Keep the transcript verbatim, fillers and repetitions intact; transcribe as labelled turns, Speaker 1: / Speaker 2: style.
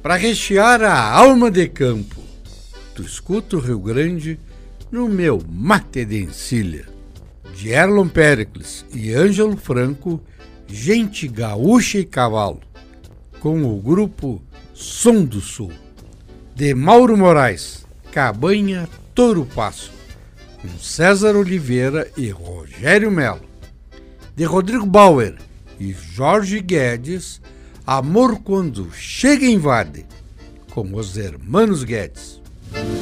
Speaker 1: para rechear a alma de campo. Tu escuta o Rio Grande no meu mate de encilha. De Erlon Pericles e Ângelo Franco, gente gaúcha e cavalo, com o grupo Som do Sul. De Mauro Moraes, Cabanha Touro Passo, com César Oliveira e Rogério Melo. De Rodrigo Bauer e Jorge Guedes, Amor Quando Chega e Invade, com os Hermanos Guedes.